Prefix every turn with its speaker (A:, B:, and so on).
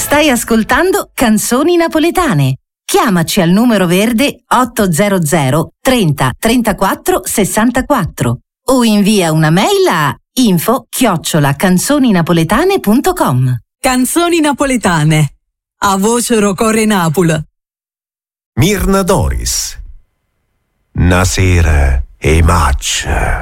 A: Stai ascoltando Canzoni Napoletane. Chiamaci al numero verde 800 30 34 64 o invia una mail a info@canzoninapoletane.com.
B: Canzoni napoletane. A voce Rocore Napoli.
C: Mirna Doris. Una sera e match.